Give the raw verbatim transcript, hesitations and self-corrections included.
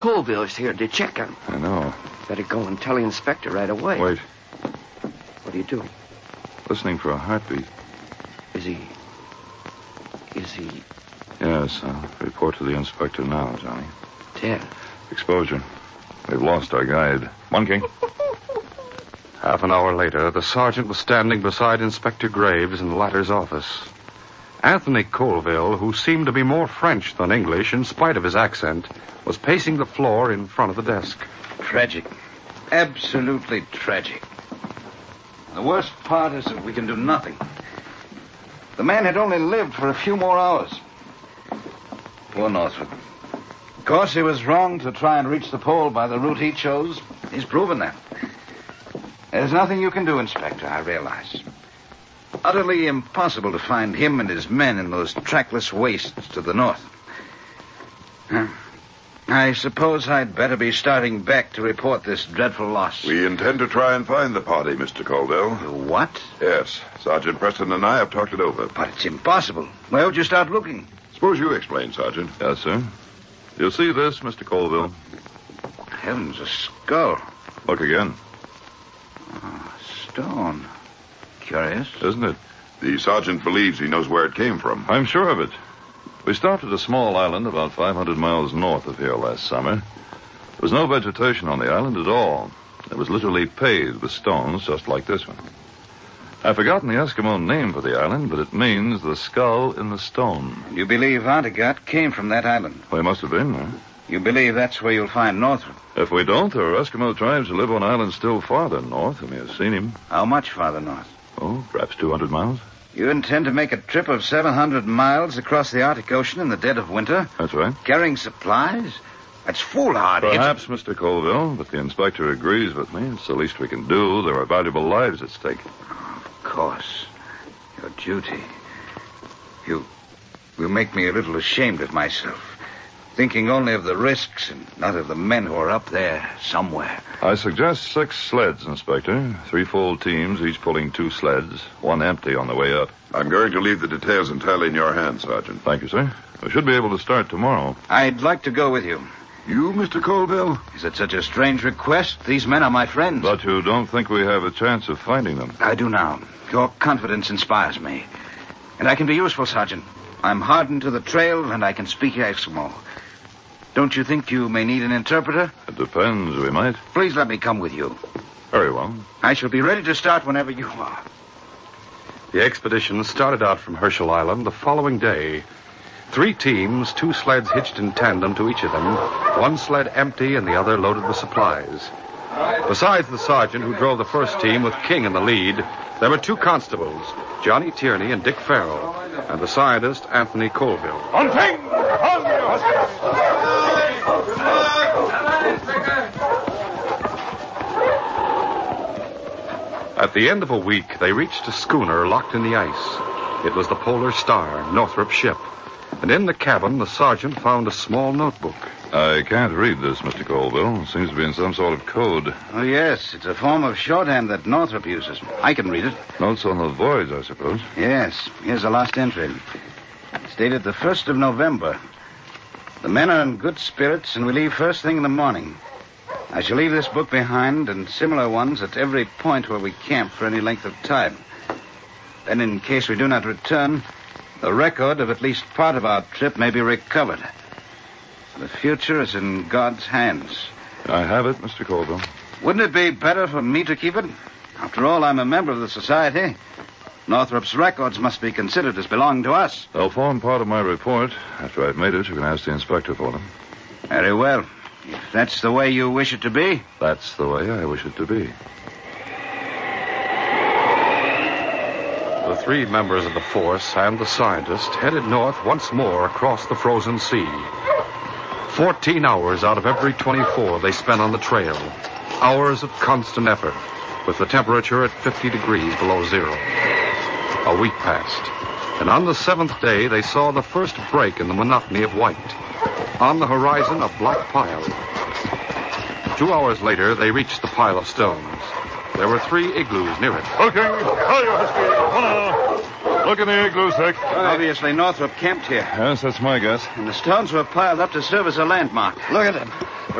Colville's here to check him. I know. Better go and tell the inspector right away. Wait. What are you doing? Listening for a heartbeat. Is he... Is he... Yes, I'll report to the inspector now, Johnny. dead? Exposure. They've lost our guide. One King. Half an hour later, the sergeant was standing beside Inspector Graves in the latter's office. Anthony Colville, who seemed to be more French than English in spite of his accent, was pacing the floor in front of the desk. Tragic. Absolutely tragic. The worst part is that we can do nothing. The man had only lived for a few more hours. Poor Northrop. Of course, he was wrong to try and reach the pole by the route he chose. He's proven that. There's nothing you can do, Inspector, I realize. Utterly impossible to find him and his men in those trackless wastes to the north. Huh. I suppose I'd better be starting back to report this dreadful loss. We intend to try and find the party, Mister Colville. What? Yes. Sergeant Preston and I have talked it over. But it's impossible. Where would you start looking? Suppose you explain, Sergeant. Yes, sir. You'll see this, Mister Colville. Heavens, a skull. Look again. Oh, stone. Curious. Isn't it? The sergeant believes he knows where it came from. I'm sure of it. We stopped at a small island about five hundred miles north of here last summer. There was no vegetation on the island at all. It was literally paved with stones just like this one. I've forgotten the Eskimo name for the island, but it means the skull in the stone. You believe Artigat came from that island? Well, he must have been, huh? You believe that's where you'll find Northrop? If we don't, there are Eskimo tribes who live on islands still farther north, and we have seen him. How much farther north? Oh, perhaps two hundred miles. You intend to make a trip of seven hundred miles across the Arctic Ocean in the dead of winter? That's right. Carrying supplies? That's foolhardy. Perhaps, Mister Colville, but the inspector agrees with me. It's the least we can do. There are valuable lives at stake. Of course. Your duty. You will make me a little ashamed of myself. Thinking only of the risks and not of the men who are up there somewhere. I suggest six sleds, Inspector. Three full teams, each pulling two sleds. One empty on the way up. I'm going to leave the details entirely in your hands, Sergeant. Thank you, sir. We should be able to start tomorrow. I'd like to go with you. You, Mister Colville? Is it such a strange request? These men are my friends. But you don't think we have a chance of finding them? I do now. Your confidence inspires me. And I can be useful, Sergeant. I'm hardened to the trail, and I can speak Eskimo. Don't you think you may need an interpreter? It depends. We might. Please let me come with you. Very well. I shall be ready to start whenever you are. The expedition started out from Herschel Island the following day. Three teams, two sleds hitched in tandem to each of them, one sled empty and the other loaded with supplies. Besides the sergeant who drove the first team with King in the lead, there were two constables, Johnny Tierney and Dick Farrell, and the scientist, Anthony Colville. On King! On At the end of a week, they reached a schooner locked in the ice. It was the Polar Star, Northrop's ship. And in the cabin, the sergeant found a small notebook. I can't read this, Mister Colville. It seems to be in some sort of code. Oh, yes. It's a form of shorthand that Northrop uses. I can read it. Notes on the voyage, I suppose. Yes. Here's the last entry. It's dated the first of November. The men are in good spirits, and we leave first thing in the morning. I shall leave this book behind and similar ones at every point where we camp for any length of time. Then, in case we do not return, the record of at least part of our trip may be recovered. The future is in God's hands. I have it, Mister Colville. Wouldn't it be better for me to keep it? After all, I'm a member of the society. Northrop's records must be considered as belonging to us. They'll form part of my report. After I've made it, you can ask the inspector for them. Very well. If that's the way you wish it to be. That's the way I wish it to be. The three members of the force and the scientist headed north once more across the frozen sea. Fourteen hours out of every twenty-four they spent on the trail. Hours of constant effort, with the temperature at fifty degrees below zero. A week passed, and on the seventh day they saw the first break in the monotony of white. On the horizon, a black pile. Two hours later, they reached the pile of stones. There were three igloos near it. Okay. Look in the igloos, Dick. Obviously, Northrop camped here. Yes, that's my guess. And the stones were piled up to serve as a landmark. Look at them.